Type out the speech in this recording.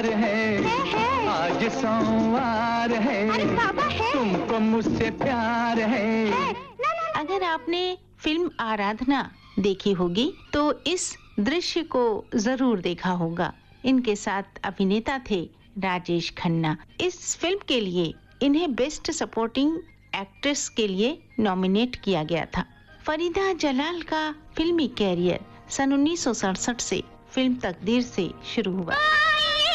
है, आज सोमवार है, अरे बाबा है, तुमको मुझसे प्यार है। अगर आपने फिल्म आराधना देखी होगी तो इस दृश्य को जरूर देखा होगा। इनके साथ अभिनेता थे राजेश खन्ना। इस फिल्म के लिए इन्हें बेस्ट सपोर्टिंग एक्ट्रेस के लिए नॉमिनेट किया गया था। फरीदा जलाल का फिल्मी कैरियर सन 1967 से फिल्म तकदीर से शुरू हुआ।